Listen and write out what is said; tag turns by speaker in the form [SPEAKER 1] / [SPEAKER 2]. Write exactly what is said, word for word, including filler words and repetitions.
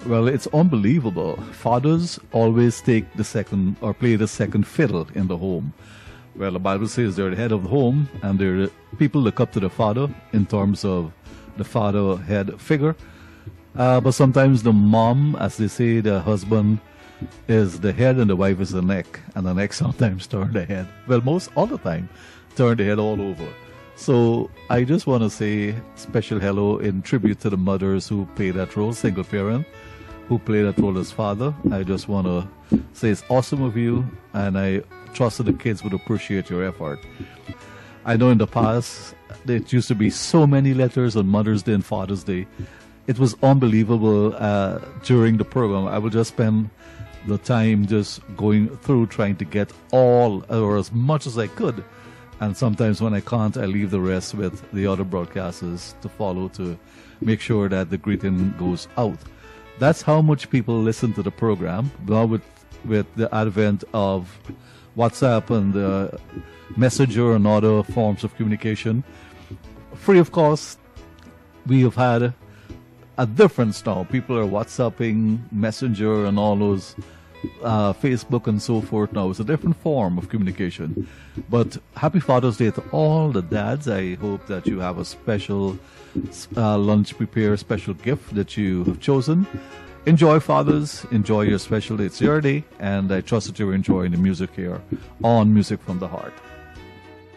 [SPEAKER 1] Well, it's unbelievable. Fathers always take the second or play the second fiddle in the home. Well, the Bible says they're the head of the home, and they're the people look up to the father in terms of the father head figure. Uh, but sometimes the mom, as they say, the husband is the head and the wife is the neck, and the neck sometimes turn the head. Well, most all the time, turn the head all over. So I just want to say special hello in tribute to the mothers who play that role, single parent, who play that role as father. I just want to say it's awesome of you, and I trust that the kids would appreciate your effort. I know in the past, there used to be so many letters on Mother's Day and Father's Day. It was unbelievable uh, during the program. I would just spend the time just going through trying to get all or as much as I could. And sometimes when I can't, I leave the rest with the other broadcasters to follow to make sure that the greeting goes out. That's how much people listen to the program. Now with, with the advent of WhatsApp and the Messenger and other forms of communication, free of cost, we have had a difference now. People are WhatsApping, Messenger, and all those, uh, Facebook and so forth now. It's a different form of communication. But happy Father's Day to all the dads. I hope that you have a special uh, lunch prepared, special gift that you have chosen. Enjoy, fathers. Enjoy your special day. It's your day, and I trust that you're enjoying the music here on Music from the Heart.